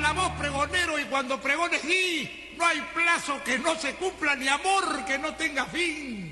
la voz, pregonero, y cuando pregones di, no hay plazo que no se cumpla ni amor que no tenga fin.